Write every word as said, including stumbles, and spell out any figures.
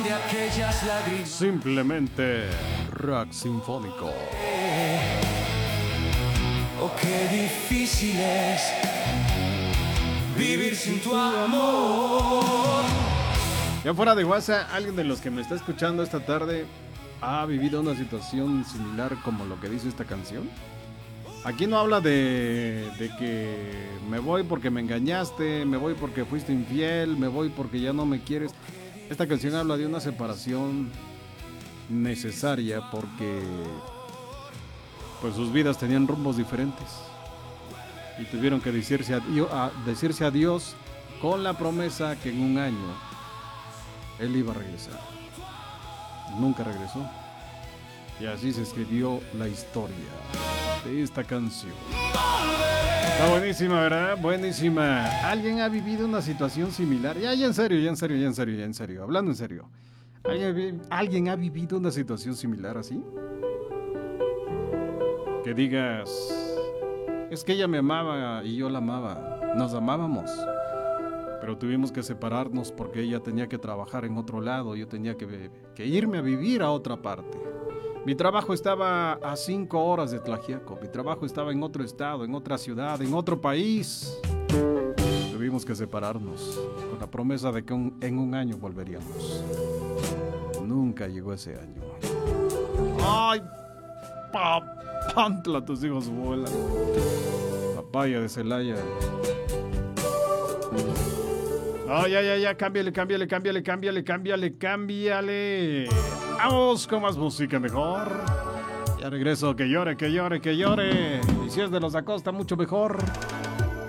de aquellas lágrimas. Simplemente rock sinfónico. Oh, qué difícil es vivir sin tu amor. Ya fuera de WhatsApp, alguien de los que me está escuchando esta tarde ha vivido una situación similar como lo que dice esta canción. Aquí no habla de, de que me voy porque me engañaste, me voy porque fuiste infiel, me voy porque ya no me quieres. Esta canción habla de una separación necesaria porque pues sus vidas tenían rumbos diferentes y tuvieron que decirse adiós, a, decirse adiós con la promesa que en un año él iba a regresar. Nunca regresó. Y así se escribió la historia de esta canción. Está buenísima, ¿verdad? Buenísima. ¿Alguien ha vivido una situación similar? Ya, ya en serio, ya en serio, ya en serio, ya en serio. Hablando en serio. ¿Alguien, ¿alguien ha vivido una situación similar así? Que digas, es que ella me amaba y yo la amaba. Nos amábamos. Pero tuvimos que separarnos porque ella tenía que trabajar en otro lado. Yo tenía que, que irme a vivir a otra parte. Mi trabajo estaba a cinco horas de Tlaxiaco. Mi trabajo estaba en otro estado, en otra ciudad, en otro país. Tuvimos que separarnos con la promesa de que un, en un año volveríamos. Nunca llegó ese año. ¡Ay! ¡Papantla! Tus hijos vuelan. Papaya de Celaya. ¡Ay, ay, ay! Ya, cámbiale, cámbiale, cámbiale, cámbiale, cámbiale, cámbiale. Vamos con más música mejor. Ya regreso, que llore, que llore, que llore. Y si es de los Acosta, mucho mejor.